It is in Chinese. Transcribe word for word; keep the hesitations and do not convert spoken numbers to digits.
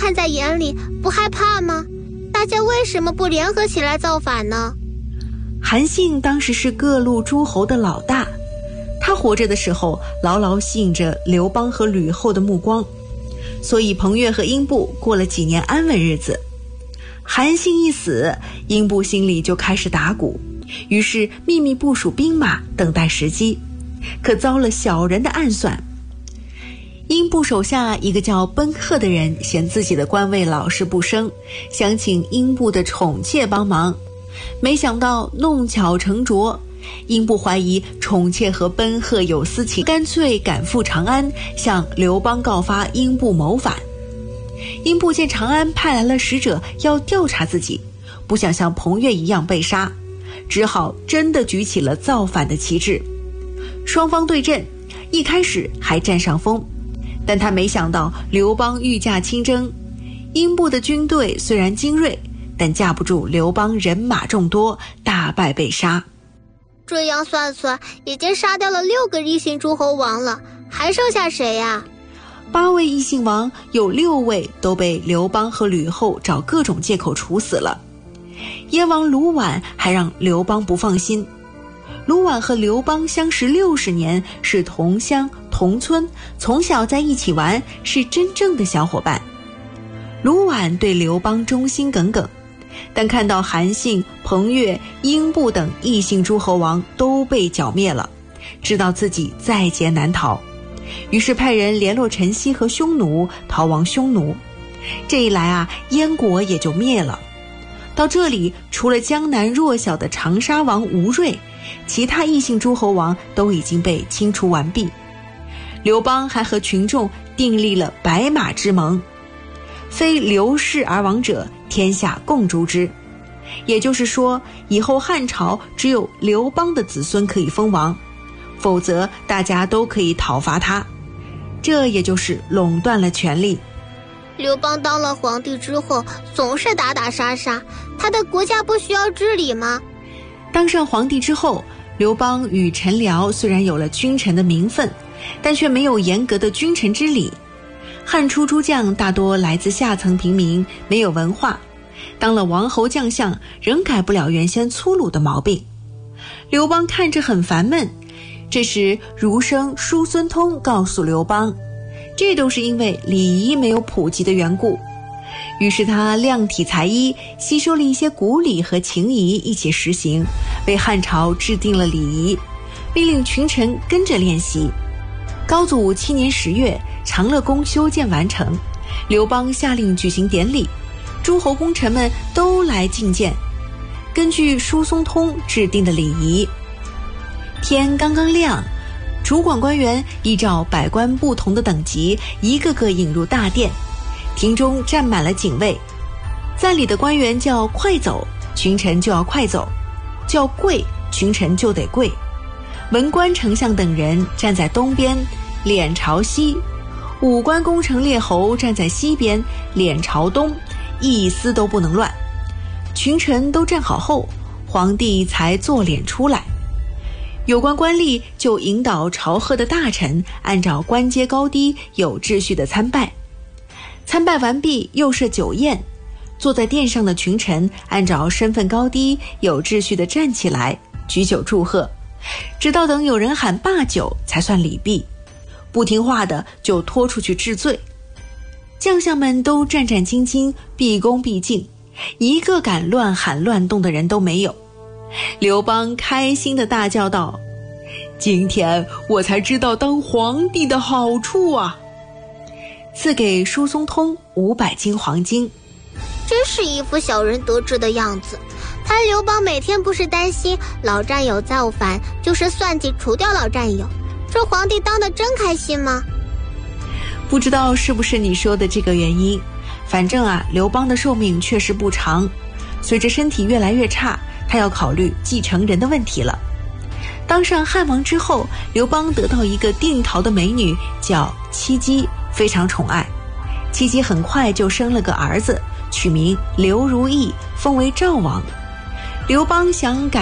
看在眼里，不害怕吗？大家为什么不联合起来造反呢？ 韩信当时是各路诸侯的老大，他活着的时候牢牢吸引着刘邦和吕后的目光，所以彭越和英布过了几年安稳日子。韩信一死，英布心里就开始打鼓，于是秘密部署兵马，等待时机，可遭了小人的暗算。英布手下一个叫奔赫的人嫌自己的官位老是不升，想请英布的宠妾帮忙，没想到弄巧成拙，英布怀疑宠妾和奔赫有私情，干脆赶赴长安，向刘邦告发英布谋反。英布见长安派来了使者要调查自己，不想像彭越一样被杀，只好真的举起了造反的旗帜。双方对阵，一开始还占上风，但他没想到刘邦御驾亲征，英布的军队虽然精锐，但架不住刘邦人马众多，大败被杀。 这样算算，已经杀掉了六个异姓诸侯王了，还剩下谁呀？ 八位异姓王有六位都被刘邦和吕后找各种借口处死了。燕王卢绾还让刘邦不放心。卢绾和刘邦相识六十年，是同乡同村，从小在一起玩，是真正的小伙伴。卢绾对刘邦忠心耿耿，但看到韩信、彭越、英布等异姓诸侯王都被剿灭了，知道自己在劫难逃，于是派人联络陈豨和匈奴，逃亡匈奴。这一来啊，燕国也就灭了。到这里，除了江南弱小的长沙王吴芮，其他异姓诸侯王都已经被清除完毕。刘邦还和群众订立了白马之盟，非刘氏而亡者，天下共诛之。也就是说，以后汉朝只有刘邦的子孙可以封王，否则大家都可以讨伐他，这也就是垄断了权力。 刘邦当了皇帝之后，总是打打杀杀，他的国家不需要治理吗？ 当上皇帝之后，刘邦与陈辽虽然有了君臣的名分，但却没有严格的君臣之礼。汉初诸将大多来自下层平民，没有文化，当了王侯将相，仍改不了原先粗鲁的毛病。刘邦看着很烦闷。这时儒生叔孙通告诉刘邦，这都是因为礼仪没有普及的缘故。于是他量体裁衣，吸收了一些古礼和情仪一起实行，为汉朝制定了礼仪，命令群臣跟着练习。高祖七年十月，长乐宫修建完成，刘邦下令举行典礼，诸侯功臣们都来觐见。根据叔孙通制定的礼仪，天刚刚亮，主管官员依照百官不同的等级，一个个引入大殿，庭中站满了警卫。在礼的官员叫快走，群臣就要快走；叫跪，群臣就得跪。文官丞相等人站在东边，脸朝西；武官功臣列侯站在西边，脸朝东，一丝都不能乱。群臣都站好后，皇帝才坐脸出来。有关官吏就引导朝贺的大臣按照官阶高低有秩序的参拜。参拜完毕，又设酒宴，坐在殿上的群臣按照身份高低有秩序地站起来举酒祝贺，直到等有人喊罢酒才算礼毕，不听话的就拖出去治罪。将相们都战战兢兢，毕恭毕敬，一个敢乱喊乱动的人都没有。刘邦开心地大叫道：今天我才知道当皇帝的好处啊！赐给叔孙通五百斤黄金。 真是一副小人得志的样子。他刘邦每天不是担心老战友造反，就是算计除掉老战友，这皇帝当得真开心吗？ 不知道是不是你说的这个原因，反正啊，刘邦的寿命确实不长，随着身体越来越差，他要考虑继承人的问题了。当上汉王之后，刘邦得到一个定陶的美女叫戚姬，非常宠爱。戚姬很快就生了个儿子，取名刘如意，封为赵王。刘邦想改